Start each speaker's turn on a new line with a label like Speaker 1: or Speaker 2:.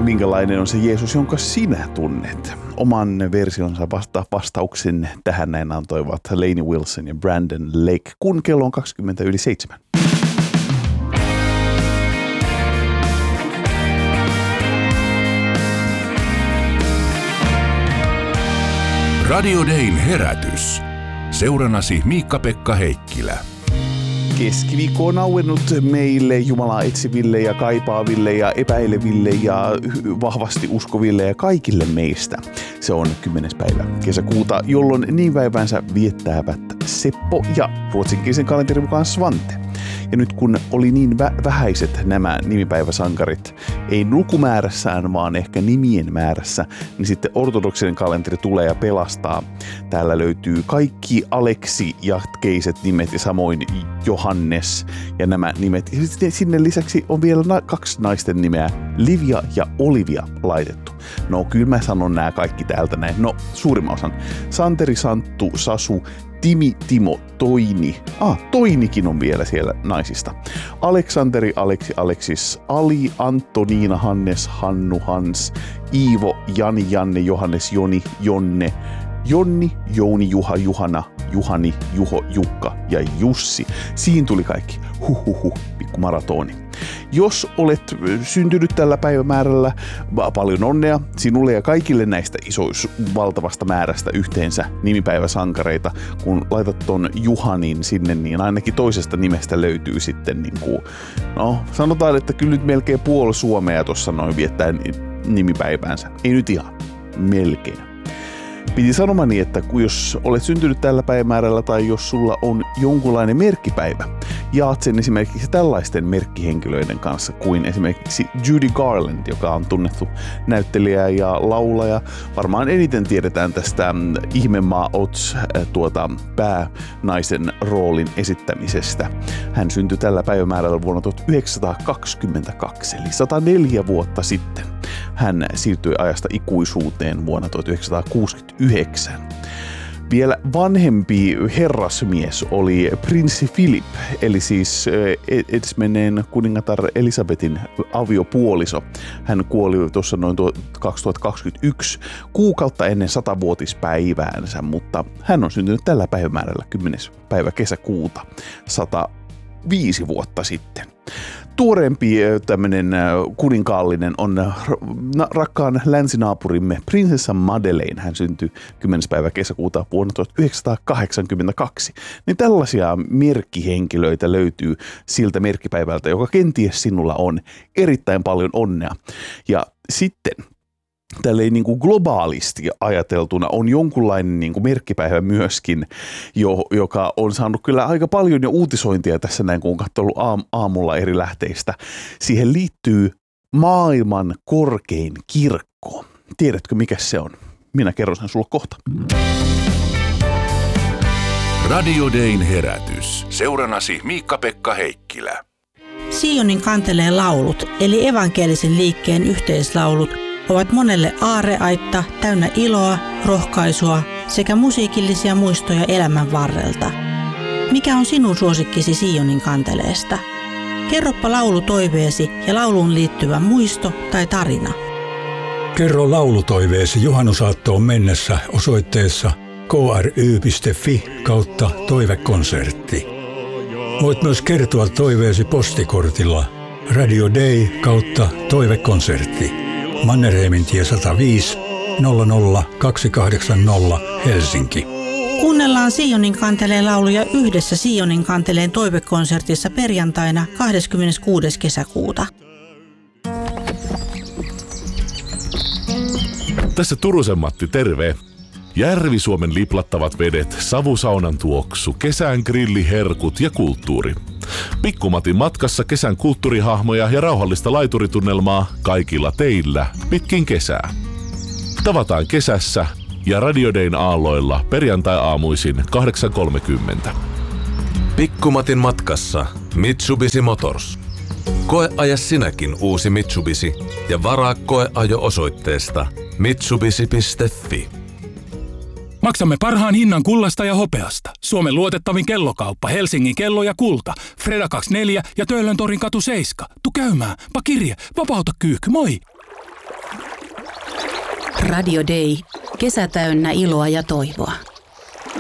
Speaker 1: minkälainen on se Jeesus, jonka sinä tunnet. Oman versionsa vastauksen tähän näin antoivat Lainey Wilson ja Brandon Lake, kun kello on 7:20.
Speaker 2: Radio Dayn herätys. Seurannasi Miikka-Pekka Heikkilä.
Speaker 1: Keskiviikko on auennut meille Jumalaa etsiville ja kaipaaville ja epäileville ja vahvasti uskoville ja kaikille meistä. Se on 10. päivä kesäkuuta, jolloin nimipäivänsä viettävät Seppo ja ruotsinkielisen kalenterin mukaan Svante. Ja nyt kun oli niin vähäiset nämä nimipäiväsankarit, ei lukumäärässään, vaan ehkä nimien määrässä, niin sitten ortodoksinen kalenteri tulee ja pelastaa. Täällä löytyy kaikki Aleksi jatkeiset nimet ja samoin Johannes ja nämä nimet. Ja sinne lisäksi on vielä 2 naisten nimeä, Livia ja Olivia, laitettu. No kyllä mä sanon nämä kaikki täältä näin. No suurimman osan. Santeri, Santtu, Sasu, Timi, Timo, Toini. Toinikin on vielä siellä naisista. Aleksanteri, Aleksi, Aleksis, Ali, Antoniina, Hannes, Hannu, Hans, Iivo, Jani, Janne, Johannes, Joni, Jonne, Jonni, Jouni, Juha, Juhana, Juhani, Juho, Jukka ja Jussi. Siinä tuli kaikki. Pikku maratoni. Jos olet syntynyt tällä päivämäärällä, paljon onnea sinulle ja kaikille näistä valtavasta määrästä yhteensä nimipäiväsankareita. Kun laitat ton Juhanin sinne, niin ainakin toisesta nimestä löytyy sitten sanotaan, että kyllä nyt melkein puoli Suomea tuossa noin viettää nimipäiväänsä. Ei nyt ihan, melkein. Piti sanomani, että jos olet syntynyt tällä päivämäärällä tai jos sulla on jonkunlainen merkkipäivä, jaat sen esimerkiksi tällaisten merkkihenkilöiden kanssa kuin esimerkiksi Judy Garland, joka on tunnettu näyttelijä ja laulaja. Varmaan eniten tiedetään tästä Ihmemaa Oz päänaisen roolin esittämisestä. Hän syntyi tällä päivämäärällä vuonna 1922, eli 104 vuotta sitten. Hän siirtyi ajasta ikuisuuteen vuonna 1969. Vielä vanhempi herrasmies oli prinssi Philip, eli siis edesmenneen kuningatar Elisabetin aviopuoliso. Hän kuoli tuossa noin 2021 kuukautta ennen 100-vuotispäiväänsä, mutta hän on syntynyt tällä päivämäärällä 10. päivä kesäkuuta 105 vuotta sitten. Tuoreempi tämmöinen kuninkaallinen on rakkaan länsinaapurimme prinsessa Madeleine. Hän syntyi 10. päivä kesäkuuta vuonna 1982. Niin tällaisia merkkihenkilöitä löytyy siltä merkkipäivältä, joka kenties sinulla on. Erittäin paljon onnea. Ja sitten tälleen niin kuin globaalisti ajateltuna on jonkunlainen niin kuin merkkipäivä myöskin, joka on saanut kyllä aika paljon jo uutisointia tässä näin, kun on katsonut aamulla eri lähteistä. Siihen liittyy maailman korkein kirkko. Tiedätkö, mikä se on? Minä kerron sen sulle kohta.
Speaker 2: Radio Dayn herätys. Seurannasi Miikka-Pekka Heikkilä.
Speaker 3: Sionin kanteleen laulut, eli evankelisen liikkeen yhteislaulut, ovat monelle aarreaitta täynnä iloa, rohkaisua sekä musiikillisia muistoja elämän varrelta. Mikä on sinun suosikkisi Sionin kanteleesta? Kerropa laulutoiveesi ja lauluun liittyvä muisto tai tarina.
Speaker 4: Kerro laulutoiveesi juhannusaattoon mennessä osoitteessa kry.fi/toivekonsertti. Voit myös kertoa toiveesi postikortilla Radio Day /toivekonsertti. Mannerheimintie 105 00280 Helsinki.
Speaker 3: Kuunnellaan Sionin kanteleen lauluja yhdessä Sionin kanteleen toivekonsertissa perjantaina 26. kesäkuuta.
Speaker 5: Tässä Turusen Matti, terve! Järvi-Suomen liplattavat vedet, savusaunan tuoksu, kesän grilliherkut ja kulttuuri. Pikkumatin matkassa kesän kulttuurihahmoja ja rauhallista laituritunnelmaa kaikilla teillä pitkin kesää. Tavataan kesässä ja Radio Dayn aalloilla perjantai-aamuisin 8.30.
Speaker 6: Pikkumatin matkassa Mitsubishi Motors. Koeaja sinäkin uusi Mitsubishi ja varaa koeajo osoitteesta mitsubishi.fi.
Speaker 7: Maksamme parhaan hinnan kullasta ja hopeasta. Suomen luotettavin kellokauppa, Helsingin kello ja kulta. Freda 24 ja Töölön torin katu 7. Tu käymään, pa kirje, vapauta kyyhky, moi!
Speaker 8: Radio Day. Kesä täynnä iloa ja toivoa.